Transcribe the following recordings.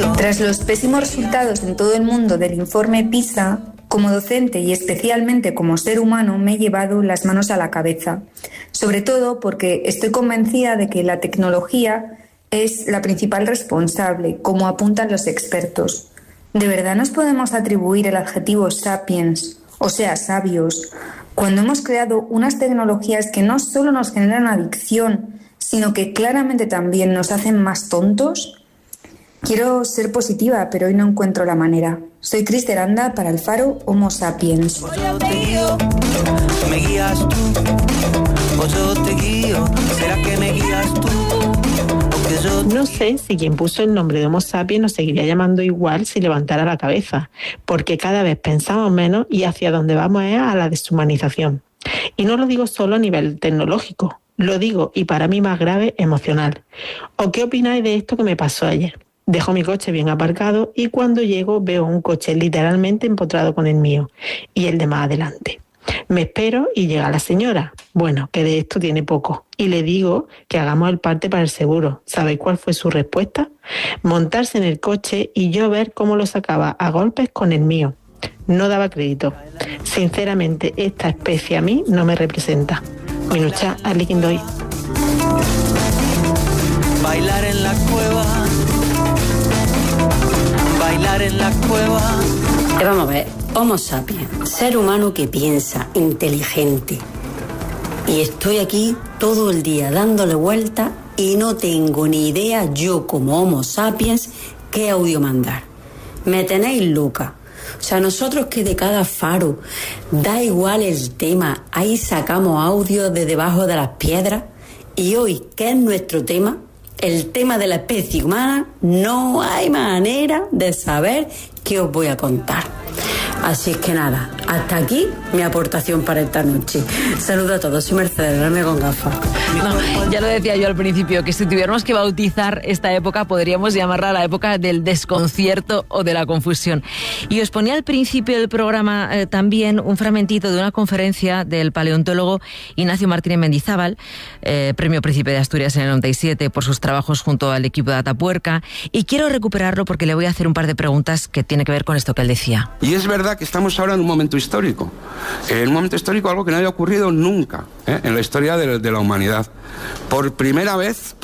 Tras los pésimos resultados en todo el mundo del informe PISA, como docente y especialmente como ser humano me he llevado las manos a la cabeza, sobre todo porque estoy convencida de que la tecnología es la principal responsable, como apuntan los expertos. ¿De verdad nos podemos atribuir el adjetivo sapiens, o sea, sabios, cuando hemos creado unas tecnologías que no solo nos generan adicción, sino que claramente también nos hacen más tontos? Quiero ser positiva, pero hoy no encuentro la manera. Soy Cris de Aranda para el Faro Homo Sapiens. Yo te guío, me guías tú, o yo te guío, ¿será que me guías tú? No sé si quien puso el nombre de Homo Sapiens nos seguiría llamando igual si levantara la cabeza, porque cada vez pensamos menos y hacia donde vamos es a la deshumanización. Y no lo digo solo a nivel tecnológico, lo digo, y para mí más grave, emocional. ¿O qué opináis de esto que me pasó ayer? Dejo mi coche bien aparcado y cuando llego veo un coche literalmente empotrado con el mío y el de más adelante. Me espero y llega la señora. Bueno, que de esto tiene poco. Y le digo que hagamos el parte para el seguro. ¿Sabéis cuál fue su respuesta? Montarse en el coche y yo ver cómo lo sacaba a golpes con el mío. No daba crédito. Sinceramente, esta especie a mí no me representa. Minucha, Arliquindoy. Bailar en la cueva. Bailar en la cueva. Vamos a ver, Homo sapiens, ser humano que piensa, inteligente. Y estoy aquí todo el día dándole vuelta y no tengo ni idea yo como Homo sapiens qué audio mandar. Me tenéis loca. O sea, nosotros que de cada faro da igual el tema, ahí sacamos audio de debajo de las piedras y hoy, ¿qué es nuestro tema? El tema de la especie humana, no hay manera de saber qué os voy a contar. Así es que nada, hasta aquí mi aportación para esta noche. Saludos a todos, soy Mercedes, darme con gafas. No, ya lo decía yo al principio, que si tuviéramos que bautizar esta época, podríamos llamarla la época del desconcierto o de la confusión. Y os ponía al principio del programa también un fragmentito de una conferencia del paleontólogo Ignacio Martínez Mendizábal, premio Príncipe de Asturias en el 97 por sus trabajos junto al equipo de Atapuerca, y quiero recuperarlo porque le voy a hacer un par de preguntas que tienen que ver con esto que él decía. Y es verdad que estamos ahora en un momento histórico. En un momento histórico, algo que no había ocurrido nunca en la historia de la humanidad. Por primera vez,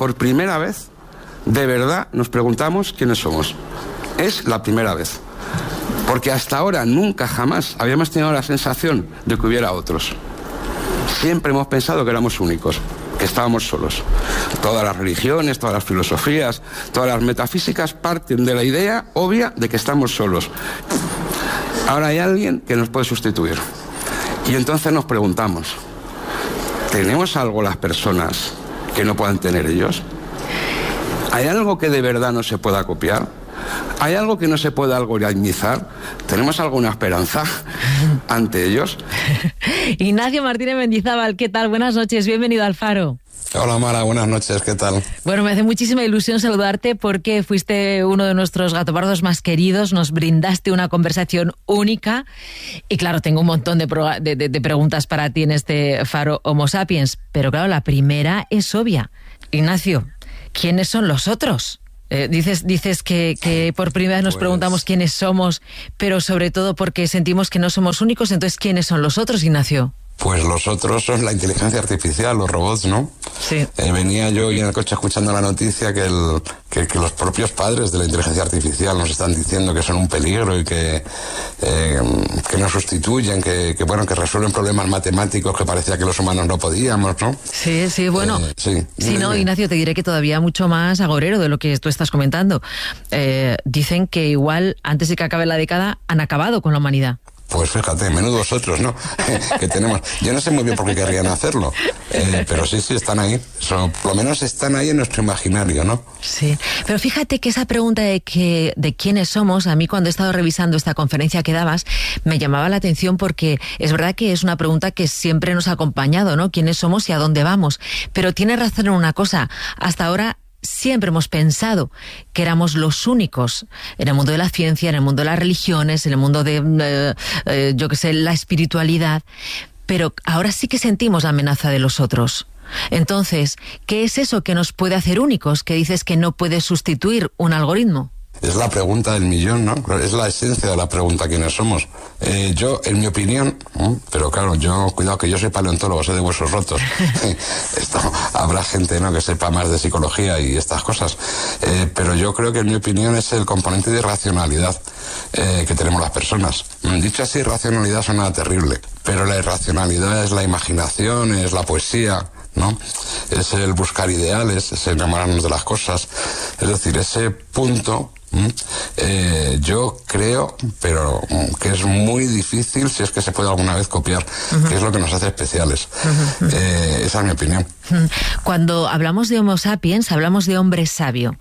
de verdad nos preguntamos quiénes somos. Es la primera vez. Porque hasta ahora, nunca, jamás, habíamos tenido la sensación de que hubiera otros. Siempre hemos pensado que éramos únicos, que estábamos solos. Todas las religiones, todas las filosofías, todas las metafísicas parten de la idea obvia de que estamos solos. Ahora hay alguien que nos puede sustituir. Y entonces nos preguntamos, ¿tenemos algo las personas que no puedan tener ellos? ¿Hay algo que de verdad no se pueda copiar? ¿Hay algo que no se pueda algoritmizar? ¿Tenemos alguna esperanza ante ellos? Ignacio Martínez Mendizábal, ¿qué tal? Buenas noches, bienvenido al Faro. Hola Mara, buenas noches, ¿qué tal? Bueno, me hace muchísima ilusión saludarte porque fuiste uno de nuestros gatopardos más queridos, nos brindaste una conversación única y claro, tengo un montón de preguntas para ti en este Faro Homo Sapiens, pero claro, la primera es obvia. Ignacio, ¿quiénes son los otros? Dices que por primera vez nos preguntamos quiénes somos, pero sobre todo porque sentimos que no somos únicos, entonces ¿quiénes son los otros, Ignacio? Pues los otros son la inteligencia artificial, los robots, ¿no? Sí. Venía yo hoy en el coche escuchando la noticia que los propios padres de la inteligencia artificial nos están diciendo que son un peligro y que nos sustituyen, que resuelven problemas matemáticos que parecía que los humanos no podíamos, ¿no? Sí, bueno. Sí, no, Ignacio, te diré que todavía mucho más agorero de lo que tú estás comentando. Dicen que igual, antes de que acabe la década, han acabado con la humanidad. Pues fíjate, menudos otros, ¿no? Que tenemos. Yo no sé muy bien por qué querrían hacerlo, pero sí, están ahí. Por lo menos están ahí en nuestro imaginario, ¿no? Sí, pero fíjate que esa pregunta de quiénes somos, a mí cuando he estado revisando esta conferencia que dabas, me llamaba la atención porque es verdad que es una pregunta que siempre nos ha acompañado, ¿no? ¿Quiénes somos y a dónde vamos? Pero tiene razón en una cosa, hasta ahora siempre hemos pensado que éramos los únicos en el mundo de la ciencia, en el mundo de las religiones, en el mundo de, la espiritualidad, pero ahora sí que sentimos la amenaza de los otros. Entonces, ¿qué es eso que nos puede hacer únicos, que dices que no puede sustituir un algoritmo? Es la pregunta del millón, ¿no? Es la esencia de la pregunta, ¿quiénes somos? Yo, en mi opinión, pero claro, cuidado que yo soy paleontólogo, soy de huesos rotos. Habrá gente, ¿no?, que sepa más de psicología y estas cosas. Pero yo creo que en mi opinión es el componente de irracionalidad que tenemos las personas. Dicho así, irracionalidad suena terrible, pero la irracionalidad es la imaginación, es la poesía, ¿no? Es el buscar ideales, es el enamorarnos de las cosas. Es decir, ese punto, yo creo, pero que es muy difícil, si es que se puede alguna vez copiar, que es lo que nos hace especiales. Esa es mi opinión. Cuando hablamos de Homo sapiens, hablamos de hombre sabio.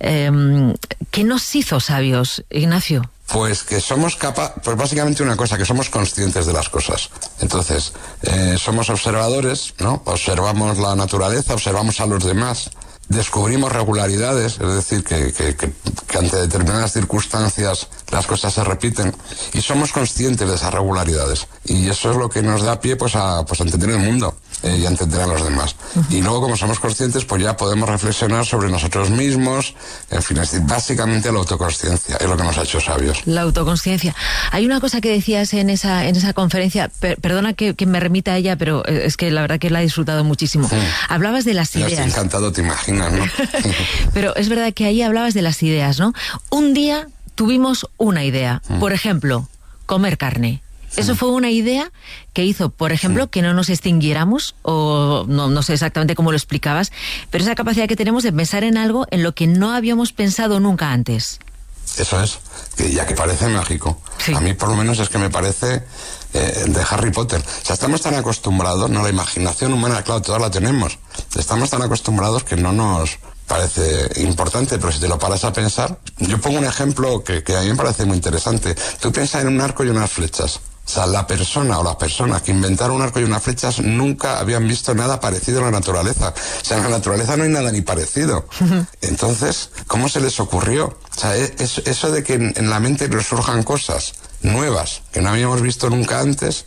¿Qué nos hizo sabios, Ignacio? Pues que somos pues básicamente una cosa, que somos conscientes de las cosas. Entonces, somos observadores, ¿no? Observamos la naturaleza, observamos a los demás, descubrimos regularidades, es decir, que ante determinadas circunstancias las cosas se repiten, y somos conscientes de esas regularidades. Y eso es lo que nos da pie pues a entender el mundo y a entender a los demás. Y luego, como somos conscientes, pues ya podemos reflexionar sobre nosotros mismos. En fin, es decir, básicamente la autoconsciencia es lo que nos ha hecho sabios. La autoconsciencia. Hay una cosa que decías en esa conferencia, perdona que me remita a ella, pero es que la verdad que la he disfrutado muchísimo. Hablabas de las ideas. Estoy encantado, te imaginas, ¿no? Pero es verdad que ahí hablabas de las ideas, ¿no? Un día tuvimos una idea, por ejemplo, comer carne. Eso fue una idea que hizo, por ejemplo, que no nos extinguiéramos, o no sé exactamente cómo lo explicabas, pero esa capacidad que tenemos de pensar en algo en lo que no habíamos pensado nunca antes. Eso es, ya que parece mágico. Sí. A mí por lo menos es que me parece de Harry Potter. O sea, estamos tan acostumbrados, ¿no? La imaginación humana, claro, toda la tenemos. Estamos tan acostumbrados que no nos parece importante, pero si te lo paras a pensar, yo pongo un ejemplo que a mí me parece muy interesante. Tú piensas en un arco y unas flechas. O sea, la persona o las personas que inventaron un arco y unas flechas nunca habían visto nada parecido en la naturaleza. O sea, en la naturaleza no hay nada ni parecido. Entonces, ¿cómo se les ocurrió? O sea, eso de que en la mente nos surjan cosas nuevas que no habíamos visto nunca antes,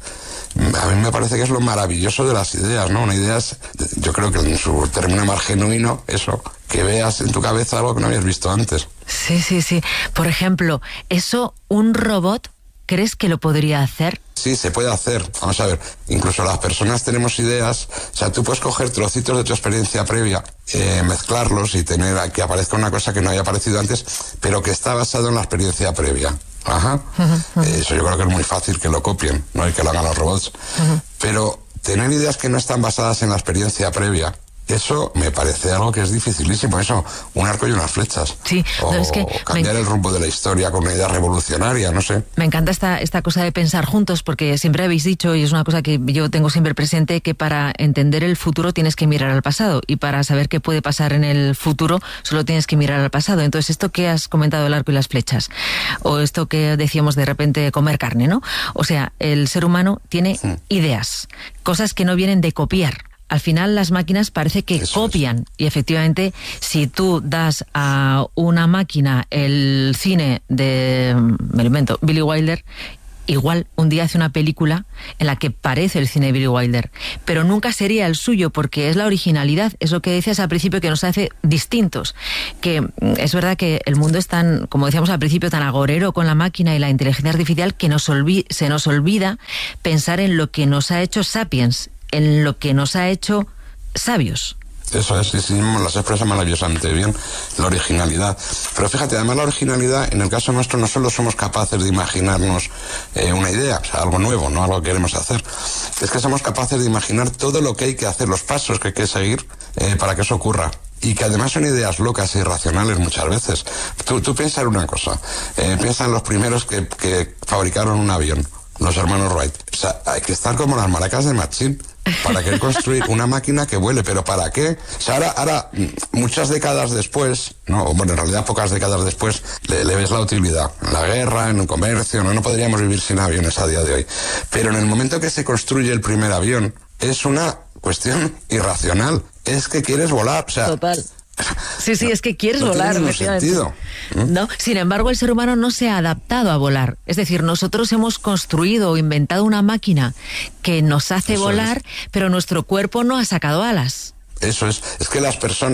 a mí me parece que es lo maravilloso de las ideas, ¿no? Una idea es, yo creo que en su término más genuino, eso, que veas en tu cabeza algo que no habías visto antes. Sí. Por ejemplo, eso, un robot, ¿crees que lo podría hacer? Sí, se puede hacer. Vamos a ver, incluso las personas tenemos ideas. O sea, tú puedes coger trocitos de tu experiencia previa, mezclarlos y tener que aparezca una cosa que no haya aparecido antes, pero que está basado en la experiencia previa. Ajá. Eso yo creo que es muy fácil que lo copien, no hay que lo hagan los robots. Pero tener ideas que no están basadas en la experiencia previa, eso me parece algo que es dificilísimo. Eso, un arco y unas flechas. Sí, o es que cambiar el rumbo de la historia con una idea revolucionaria, no sé. Me encanta esta cosa de pensar juntos, porque siempre habéis dicho, y es una cosa que yo tengo siempre presente, que para entender el futuro tienes que mirar al pasado, y para saber qué puede pasar en el futuro solo tienes que mirar al pasado. Entonces, esto que has comentado, el arco y las flechas, o esto que decíamos de repente, comer carne, ¿no? O sea, el ser humano tiene ideas, cosas que no vienen de copiar. Al final las máquinas parece que eso copian es. Y efectivamente, si tú das a una máquina el cine de, me lo invento, Billy Wilder, igual un día hace una película en la que parece el cine de Billy Wilder, pero nunca sería el suyo, porque es la originalidad, es lo que decías al principio, que nos hace distintos. Que es verdad que el mundo es tan, como decíamos al principio, tan agorero con la máquina y la inteligencia artificial, que se nos olvida pensar en lo que nos ha hecho sapiens, en lo que nos ha hecho sabios. Eso es, sí, las expresa maravillosamente bien, la originalidad. Pero fíjate, además la originalidad, en el caso nuestro, no solo somos capaces de imaginarnos una idea, o sea, algo nuevo, no algo que queremos hacer, es que somos capaces de imaginar todo lo que hay que hacer, los pasos que hay que seguir para que eso ocurra. Y que además son ideas locas e irracionales muchas veces. Tú piensa en una cosa, piensa en los primeros que fabricaron un avión, los hermanos Wright. O sea, hay que estar como las maracas de Machín para querer construir una máquina que vuele, pero ¿para qué? O sea, ahora muchas décadas después, no, bueno, en realidad pocas décadas después, le ves la utilidad. En la guerra, en el comercio, no podríamos vivir sin aviones a día de hoy. Pero en el momento que se construye el primer avión, es una cuestión irracional. Es que quieres volar, o sea... Total. Sí, es que quieres volar. No tiene ningún sentido. No, sin embargo, el ser humano no se ha adaptado a volar. Es decir, nosotros hemos construido o inventado una máquina que nos hace volar, pero nuestro cuerpo no ha sacado alas. Eso es que las personas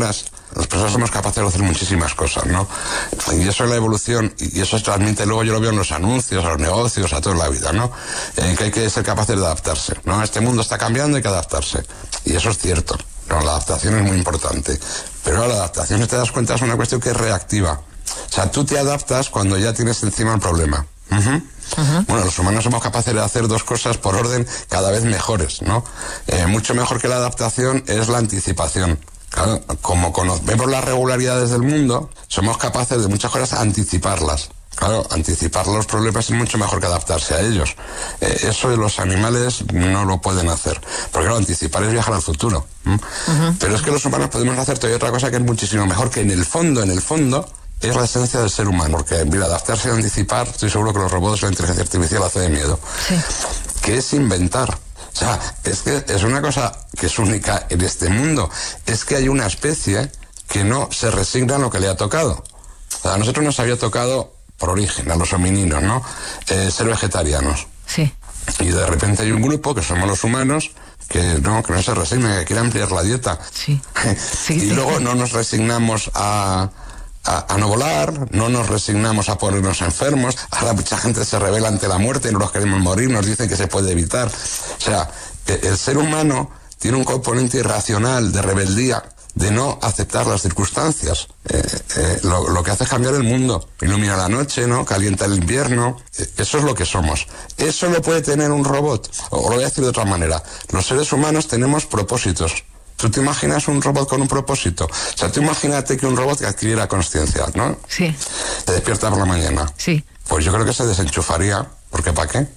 Las personas somos capaces de hacer muchísimas cosas, ¿no? Y eso es la evolución, y eso se transmite, luego yo lo veo en los anuncios, a los negocios, a toda la vida, ¿no? Que hay que ser capaces de adaptarse, ¿no? Este mundo está cambiando, hay que adaptarse. Y eso es cierto, ¿no? La adaptación es muy importante. Pero la adaptación, si te das cuenta, es una cuestión que es reactiva. O sea, tú te adaptas cuando ya tienes encima el problema. Bueno, los humanos somos capaces de hacer dos cosas por orden cada vez mejores, ¿no? Mucho mejor que la adaptación es la anticipación. Claro, como vemos las regularidades del mundo, somos capaces de muchas cosas anticiparlas. Claro, anticipar los problemas es mucho mejor que adaptarse a ellos. Eso de los animales no lo pueden hacer. Porque claro, anticipar es viajar al futuro. Pero es que los humanos podemos hacer todavía otra cosa que es muchísimo mejor, que en el fondo, es la esencia del ser humano. Porque, mira, adaptarse y anticipar, estoy seguro que los robots, la inteligencia artificial hace de miedo. Sí. Que es inventar. O sea, es que es una cosa que es única en este mundo. Es que hay una especie que no se resigna a lo que le ha tocado. O sea, a nosotros nos había tocado, por origen, a los homininos, ¿no? Ser vegetarianos. Sí. Y de repente hay un grupo, que somos los humanos, que no se resigna, que quiere ampliar la dieta. Sí. Y luego no nos resignamos a no volar, no nos resignamos a ponernos enfermos. Ahora mucha gente se revela ante la muerte, no nos queremos morir, nos dicen que se puede evitar. O sea, el ser humano tiene un componente irracional de rebeldía, de no aceptar las circunstancias. Lo que hace es cambiar el mundo. Ilumina la noche, ¿no? Calienta el invierno. Eso es lo que somos. Eso lo puede tener un robot. O lo voy a decir de otra manera. Los seres humanos tenemos propósitos. ¿Tú te imaginas un robot con un propósito? O sea, tú imagínate que un robot que adquiriera conciencia, ¿no? Sí. Te despierta por la mañana. Sí. Pues yo creo que se desenchufaría, porque ¿para qué?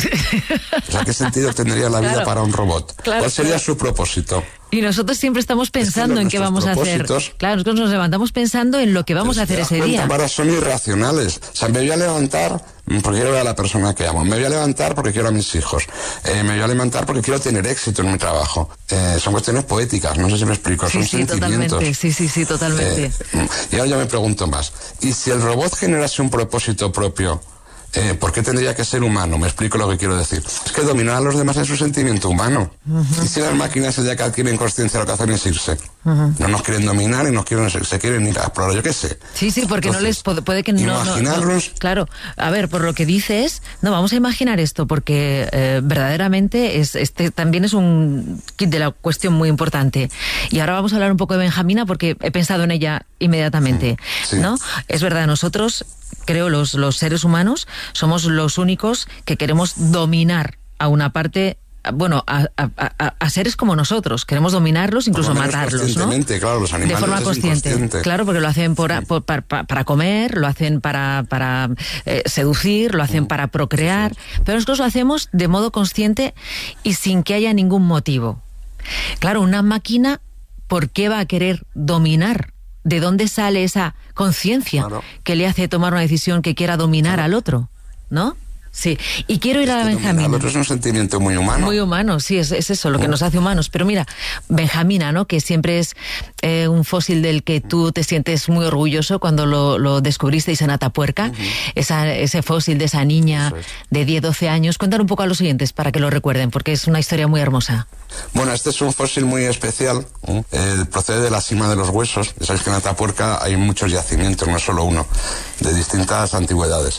O sea, ¿qué sentido tendría la vida para un robot? Claro, ¿Cuál sería su propósito? Y nosotros siempre estamos pensando en qué vamos a hacer. Claro, nosotros nos levantamos pensando en lo que vamos a hacer ese día. Ahora son irracionales. O sea, me voy a levantar porque quiero ver a la persona que amo. Me voy a levantar porque quiero a mis hijos. Me voy a levantar porque quiero tener éxito en mi trabajo. Son cuestiones poéticas, no sé si me explico. Son sentimientos. Totalmente. Sí, totalmente. Y ahora yo me pregunto más. ¿Y si el robot generase un propósito propio? ¿Por qué tendría que ser humano? Me explico lo que quiero decir. Es que dominar a los demás es su sentimiento humano. Y si las máquinas el día que adquieren conciencia lo que hacen es irse. No nos quieren dominar y se quieren ir a explorar, yo qué sé. Sí, porque entonces, no les puede que no. Imaginarlos. No, claro, a ver, por lo que dices, vamos a imaginar esto, porque verdaderamente también es un kit de la cuestión muy importante. Y ahora vamos a hablar un poco de Benjamina, porque he pensado en ella inmediatamente. Sí. ¿No? Es verdad, nosotros, creo, los seres humanos somos los únicos que queremos dominar a una parte, bueno, a seres como nosotros. Queremos dominarlos, incluso matarlos, ¿no? Claro, los animales. De forma consciente. Claro, porque lo hacen para comer, lo hacen para seducir, lo hacen para procrear, pero nosotros lo hacemos de modo consciente y sin que haya ningún motivo. Claro, una máquina, ¿por qué va a querer dominar? ¿De dónde sale esa conciencia que le hace tomar una decisión que quiera dominar al otro? ¿No? Sí. Y quiero ir a Benjamina. El otro es un sentimiento muy humano. Muy humano, sí, es eso lo que nos hace humanos. Pero mira, Benjamina, ¿no? Que siempre es un fósil del que tú te sientes muy orgulloso cuando lo descubristeis en Atapuerca. Ese fósil de esa niña de 10, 12 años. Cuéntale un poco a los oyentes para que lo recuerden, porque es una historia muy hermosa. Bueno, este es un fósil muy especial. Procede de la cima de los huesos. Ya sabéis que en Atapuerca hay muchos yacimientos, no solo uno, de distintas antigüedades.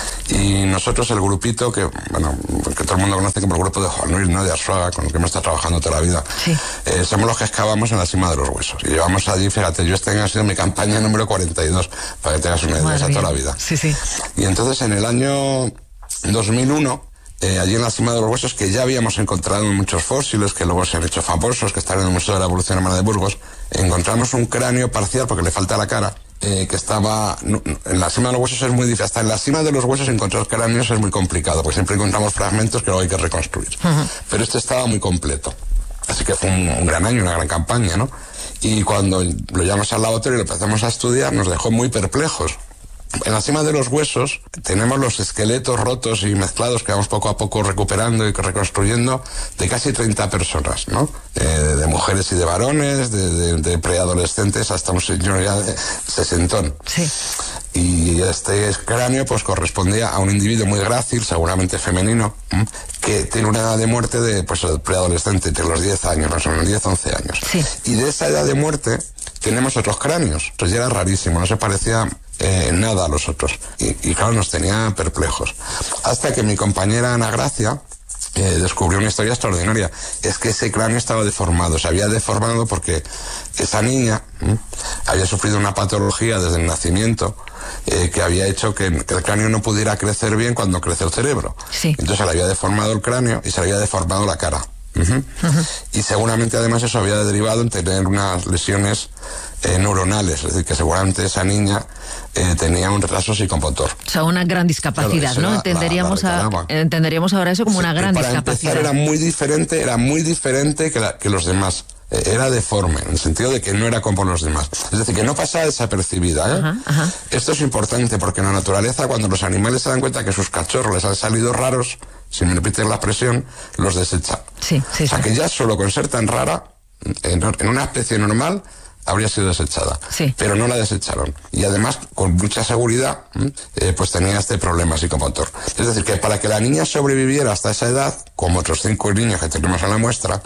Y nosotros, el grupito que todo el mundo conoce como el grupo de Juan Luis, ¿no? De Arzuaga, con el que hemos estado trabajando toda la vida, somos los que excavamos en la cima de los huesos. Y llevamos allí, fíjate, ha sido mi campaña número 42, para que tengas una idea, esa toda la vida. Sí. Y entonces, en el año 2001, allí en la cima de los huesos, que ya habíamos encontrado muchos fósiles, que luego se han hecho famosos, que están en el Museo de la Evolución Humana de Burgos, encontramos un cráneo parcial, porque le falta la cara, que estaba en la cima de los huesos. Es muy difícil. Hasta en la cima de los huesos encontrar cráneos es muy complicado, porque siempre encontramos fragmentos que luego hay que reconstruir. Pero este estaba muy completo. Así que fue un gran año, una gran campaña, ¿no? Y cuando lo llevamos al laboratorio y lo empezamos a estudiar, nos dejó muy perplejos. En la cima de los huesos tenemos los esqueletos rotos y mezclados que vamos poco a poco recuperando y reconstruyendo de casi 30 personas, ¿no? De mujeres y de varones, de preadolescentes hasta un señor ya de sesentón. Sí. Y este cráneo pues correspondía a un individuo muy grácil, seguramente femenino, que tiene una edad de muerte de preadolescente, entre los 10 años, más o menos 10, 11 años. Sí. Y de esa edad de muerte tenemos otros cráneos. Entonces ya era rarísimo, no se parecía nada a los otros. Y claro, nos tenía perplejos. Hasta que mi compañera Ana Gracia descubrió una historia extraordinaria. Es que ese cráneo estaba deformado. Se había deformado porque esa niña había sufrido una patología desde el nacimiento que había hecho que el cráneo no pudiera crecer bien cuando crece el cerebro. Sí. Entonces se le había deformado el cráneo y se le había deformado la cara. Y seguramente además eso había derivado en tener unas lesiones neuronales, es decir, que seguramente esa niña tenía un retraso psicomotor. O sea, una gran discapacidad, claro, ¿no? Entenderíamos ahora eso como una gran discapacidad. Empezar, era muy diferente que los demás. Era deforme, en el sentido de que no era como los demás. Es decir, que no pasaba desapercibida, Esto es importante porque en la naturaleza, cuando los animales se dan cuenta que sus cachorros les han salido raros, si me repiten la expresión, los desechan. O sea, que ya solo con ser tan rara, en una especie normal, habría sido desechada. Pero no la desecharon. Y además, con mucha seguridad, pues tenía este problema psicomotor. Es decir, que para que la niña sobreviviera hasta esa edad, como otros 5 niños que tenemos en la muestra,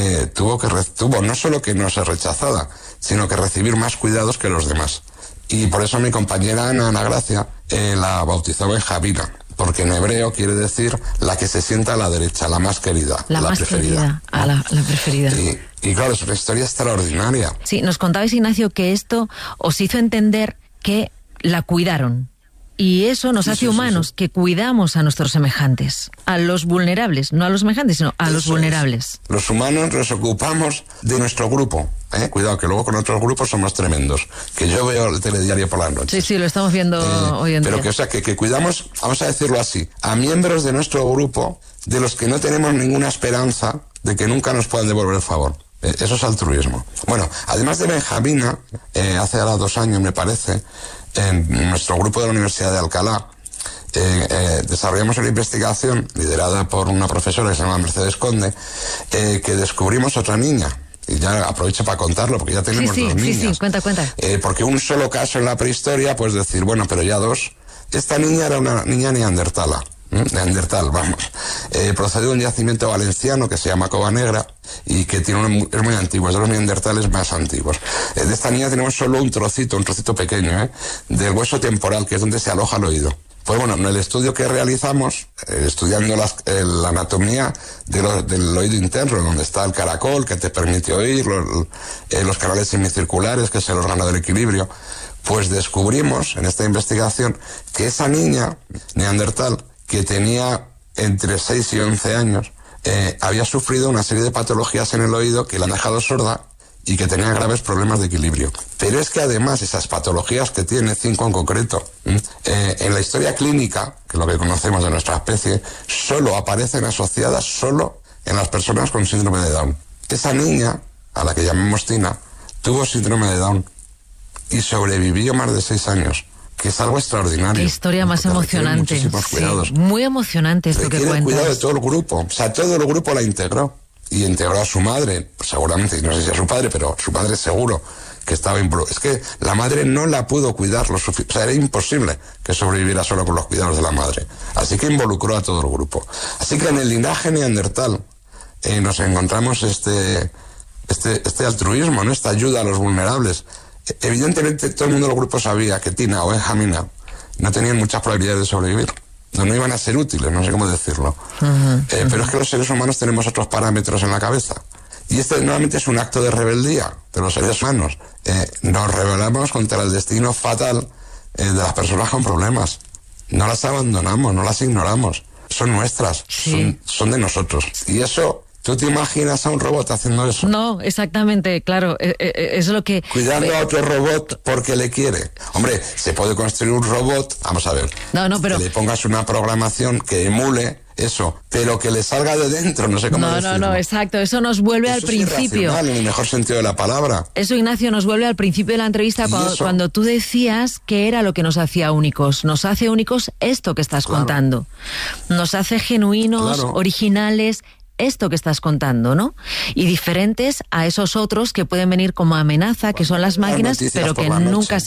tuvo no solo que no ser rechazada, sino que recibir más cuidados que los demás. Y por eso mi compañera Ana Gracia la bautizó Benjamina, porque en hebreo quiere decir la que se sienta a la derecha, la más querida, la más preferida. La preferida. Y claro, es una historia extraordinaria. Sí, nos contabais, Ignacio, que esto os hizo entender que la cuidaron. Y eso nos hace humanos, que cuidamos a nuestros semejantes, a los vulnerables, no a los semejantes, sino a los vulnerables. Los humanos nos ocupamos de nuestro grupo. Cuidado, que luego con otros grupos somos tremendos. Que yo veo el telediario por la noche. Sí, lo estamos viendo hoy en día. Pero que cuidamos, vamos a decirlo así, a miembros de nuestro grupo, de los que no tenemos ninguna esperanza de que nunca nos puedan devolver el favor. Eso es altruismo. Bueno, además de Benjamina, hace ahora 2 años me parece, en nuestro grupo de la Universidad de Alcalá, desarrollamos una investigación liderada por una profesora que se llama Mercedes Conde, que descubrimos otra niña. Y ya aprovecho para contarlo, porque ya tenemos 2 niñas. Sí, cuenta. Porque un solo caso en la prehistoria, pues decir, bueno, pero ya 2. Esta niña era una niña neandertal, procede de un yacimiento valenciano que se llama Cova Negra y que es muy antiguo, es de los neandertales más antiguos. De esta niña tenemos solo un trocito pequeño, del hueso temporal, que es donde se aloja el oído. Pues bueno, en el estudio que realizamos, estudiando la anatomía del oído interno, donde está el caracol que te permite oír, los canales semicirculares, que es el órgano del equilibrio, pues descubrimos en esta investigación que esa niña neandertal, que tenía entre 6 y 11 años, había sufrido una serie de patologías en el oído que la han dejado sorda y que tenía graves problemas de equilibrio. Pero es que además esas patologías que tiene, 5 en concreto, en la historia clínica, que es lo que conocemos de nuestra especie, solo aparecen asociadas solo en las personas con síndrome de Down. Esa niña, a la que llamamos Tina, tuvo síndrome de Down y sobrevivió más de 6 años. Que es algo extraordinario. Qué historia más emocionante. Muy emocionante esto que cuentas. Cuidado de todo el grupo. O sea, todo el grupo la integró. Y integró a su madre, seguramente, no sé si a su padre, pero su padre seguro que estaba involucrado. Es que la madre no la pudo cuidar lo suficiente. O sea, era imposible que sobreviviera solo con los cuidados de la madre. Así que involucró a todo el grupo. Así que en el linaje neandertal nos encontramos este altruismo, ¿no? Esta ayuda a los vulnerables. Evidentemente todo el mundo del grupo sabía que Tina o Benjamina no tenían muchas probabilidades de sobrevivir. No iban a ser útiles, no sé cómo decirlo. Pero es que los seres humanos tenemos otros parámetros en la cabeza. Y este normalmente es un acto de rebeldía de los seres humanos. Nos rebelamos contra el destino fatal de las personas con problemas. No las abandonamos, no las ignoramos. Son nuestras, son de nosotros. Y eso... ¿Tú te imaginas a un robot haciendo eso? No, exactamente, claro, es lo que... Cuidando a otro robot porque le quiere. Hombre, se puede construir un robot, vamos a ver, pero... que le pongas una programación que emule eso, pero que le salga de dentro, no sé cómo decirlo. No, exacto, eso nos vuelve al principio. En el mejor sentido de la palabra. Eso, Ignacio, nos vuelve al principio de la entrevista cuando tú decías que era lo que nos hacía únicos. Nos hace únicos esto que estás contando. Nos hace genuinos, originales... Esto que estás contando, ¿no? Y diferentes a esos otros que pueden venir como amenaza, que son las máquinas, pero que nunca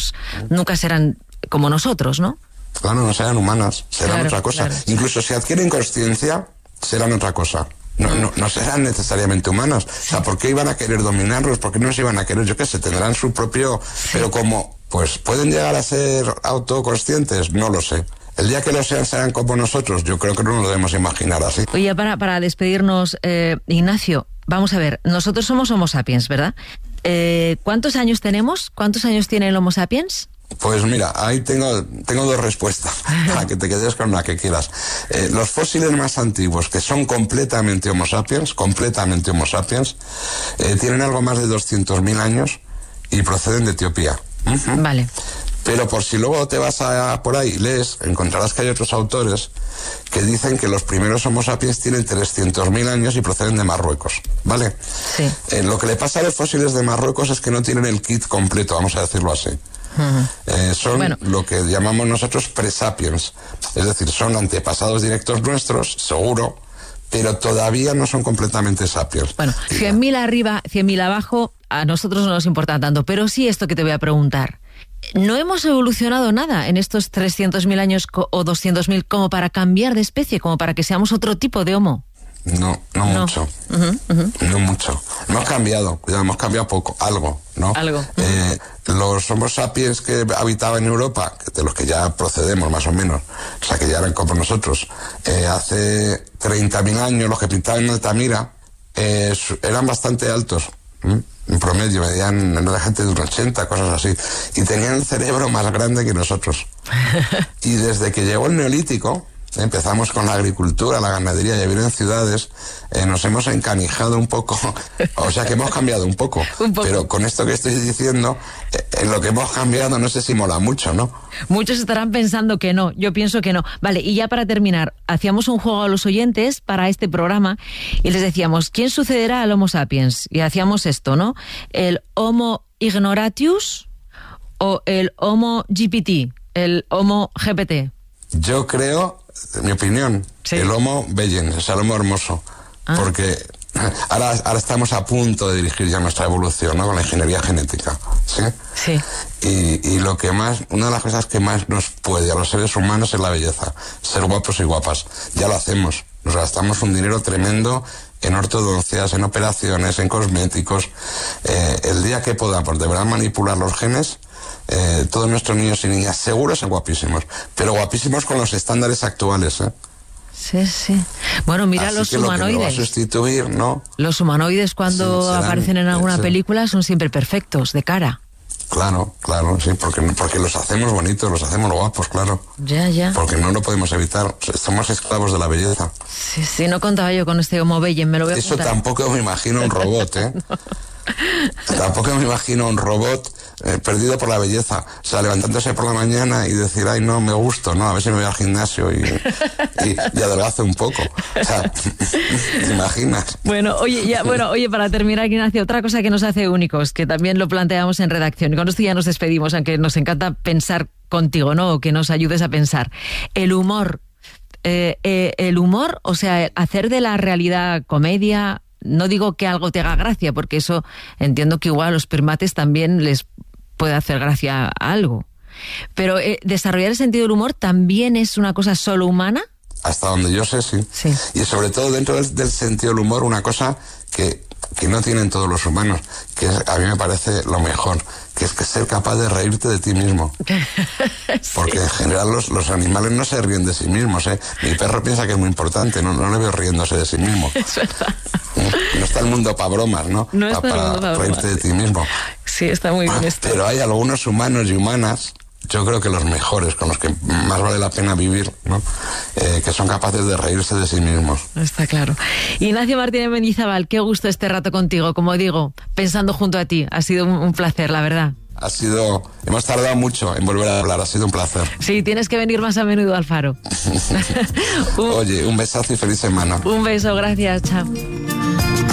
serán como nosotros, ¿no? Claro, no serán humanas, serán otra cosa. Claro. Incluso si adquieren consciencia, serán otra cosa. No serán necesariamente humanos. O sea, ¿por qué iban a querer dominarlos? ¿Por qué no se iban a querer? Yo qué sé, tendrán su propio... Pero como, pues, ¿pueden llegar a ser autoconscientes? No lo sé. El día que lo sean, serán como nosotros. Yo creo que no lo debemos imaginar así. Oye, para despedirnos, Ignacio, vamos a ver, nosotros somos Homo sapiens, ¿verdad? ¿Cuántos años tenemos? ¿Cuántos años tiene el Homo sapiens? Pues mira, ahí tengo dos respuestas, para que te quedes con la que quieras. Los fósiles más antiguos, que son completamente Homo sapiens, tienen algo más de 200.000 años y proceden de Etiopía. Vale. Pero por si luego te vas por ahí y lees, encontrarás que hay otros autores que dicen que los primeros Homo sapiens tienen 300.000 años y proceden de Marruecos, ¿vale? Sí. Lo que le pasa a los fósiles de Marruecos es que no tienen el kit completo, vamos a decirlo así. Son lo que llamamos nosotros presapiens, es decir, son antepasados directos nuestros, seguro, pero todavía no son completamente sapiens. Bueno, 100.000 arriba, 100.000 abajo, a nosotros no nos importa tanto, pero sí esto que te voy a preguntar. ¿No hemos evolucionado nada en estos 300.000 años o 200.000 como para cambiar de especie, como para que seamos otro tipo de Homo? No mucho. No mucho. Hemos cambiado, cuidado, hemos cambiado poco, algo, ¿no? Algo. Los Homo sapiens que habitaban en Europa, de los que ya procedemos más o menos, o sea que ya eran como nosotros, hace 30.000 años, los que pintaban en Altamira, eran bastante altos. En promedio, medían la gente de unos 80, cosas así, y tenían el cerebro más grande que nosotros. Y desde que llegó el Neolítico, empezamos con la agricultura, la ganadería y a vivir en ciudades, nos hemos encanijado un poco, o sea que hemos cambiado un poco. Pero con esto que estoy diciendo, en lo que hemos cambiado no sé si mola mucho, ¿no? Muchos estarán pensando que no, yo pienso que no. Vale, y ya para terminar, hacíamos un juego a los oyentes para este programa y les decíamos, ¿quién sucederá al Homo sapiens? Y hacíamos esto, ¿no? ¿El Homo ignoratius o el Homo GPT, el Homo GPT? Yo creo, en mi opinión, sí, el Homo Bellens, o sea, el Homo hermoso. Porque ahora estamos a punto de dirigir ya nuestra evolución, ¿no? Con la ingeniería genética, ¿sí? Sí. Y lo que más, una de las cosas que más nos puede a los seres humanos es la belleza, ser guapos y guapas. Ya lo hacemos, nos gastamos un dinero tremendo en ortodoncias, en operaciones, en cosméticos. El día que podamos de verdad manipular los genes, todos nuestros niños y niñas seguros son guapísimos, pero guapísimos con los estándares actuales, ¿eh? Sí, sí. Bueno, mira, así los que humanoides. Lo que va a sustituir, ¿no? Los humanoides cuando aparecen en alguna película son siempre perfectos, de cara. Claro, sí, porque los hacemos bonitos, los hacemos guapos, claro. Ya. Porque no lo podemos evitar, somos esclavos de la belleza. Sí, no contaba yo con este Homo Bellens, me lo voy a Eso apuntar. tampoco me imagino un robot, ¿eh? No. Tampoco me imagino un robot perdido por la belleza, o sea, levantándose por la mañana y decir, ay, no, me gusto, ¿no? A ver si me voy al gimnasio y adelgazo un poco. O sea, ¿te imaginas? Oye, para terminar, Ignacio, otra cosa que nos hace únicos, que también lo planteamos en redacción, y con esto ya nos despedimos, aunque nos encanta pensar contigo, ¿no? O que nos ayudes a pensar. El humor, o sea, hacer de la realidad comedia. No digo que algo te haga gracia, porque eso entiendo que igual a los primates también les puede hacer gracia a algo. Pero desarrollar el sentido del humor también es una cosa solo humana. Hasta donde yo sé, sí. Y sobre todo dentro del sentido del humor, una cosa que no tienen todos los humanos, que a mí me parece lo mejor, que es que ser capaz de reírte de ti mismo. Porque en general los animales no se ríen de sí mismos, ¿eh? Mi perro piensa que es muy importante, no le veo riéndose de sí mismo. Es verdad. No está el mundo para bromas, ¿no? Para reírte de ti mismo. Sí, está muy bien esto. Pero hay algunos humanos y humanas, yo creo que los mejores, con los que más vale la pena vivir, ¿no? Que son capaces de reírse de sí mismos. Está claro. Ignacio Martínez Mendizábal, qué gusto este rato contigo, como digo, pensando junto a ti. Ha sido un placer, la verdad. Hemos tardado mucho en volver a hablar, ha sido un placer. Sí, tienes que venir más a menudo al Faro. Oye, un besazo y feliz semana. Un beso, gracias, chao.